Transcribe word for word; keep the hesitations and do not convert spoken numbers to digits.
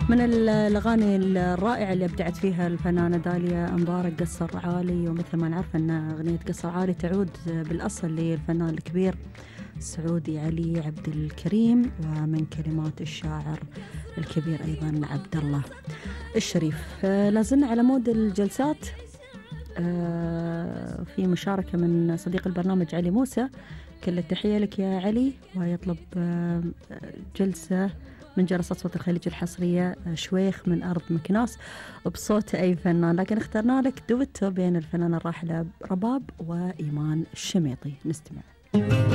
من الأغاني الرائعة اللي أبدعت فيها الفنانة داليا مبارك قصر عالي، ومثل ما نعرف أن أغنية قصر عالي تعود بالأصل للفنان الكبير السعودي علي عبد الكريم، ومن كلمات الشاعر الكبير أيضا عبد الله الشريف. لازلنا على مود الجلسات، في مشاركة من صديق البرنامج علي موسى. كل التحية لك يا علي، ويطلب جلسة من جلسات صوت الخليج الحصرية شويخ من أرض مكناس بصوت أي فنان، لكن اخترنا لك دويتو بين الفنانة الراحلة رباب وإيمان الشميطي. نستمع.